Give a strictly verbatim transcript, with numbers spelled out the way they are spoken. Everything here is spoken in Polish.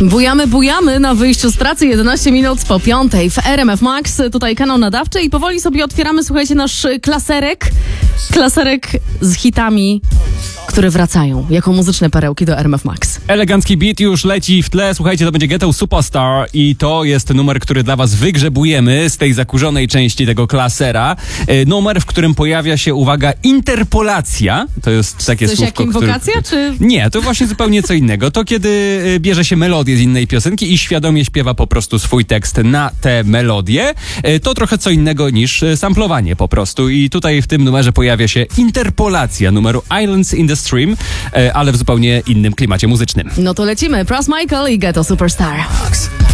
Bujamy, bujamy na wyjściu z pracy jedenaście minut po piątej w R M F Max, tutaj kanał nadawczy i powoli sobie otwieramy, słuchajcie, nasz klaserek, klaserek z hitami, które wracają jako muzyczne perełki do R M F Max. Elegancki beat już leci w tle, słuchajcie, to będzie Ghetto Superstar i to jest numer, który dla was wygrzebujemy z tej zakurzonej części tego klasera. E, numer, w którym pojawia się, uwaga, interpolacja. To jest takie Coś słówko, jak inwokacja, które... czy... Nie, to właśnie zupełnie co innego. To kiedy e, bierze się melodię z innej piosenki i świadomie śpiewa po prostu swój tekst na tę melodię. E, to trochę co innego niż e, samplowanie po prostu. I tutaj w tym numerze pojawia się interpolacja numeru Islands in the Stream, e, ale w zupełnie innym klimacie muzycznym. No to lecimy. Pras Michael i Ghetto Superstar.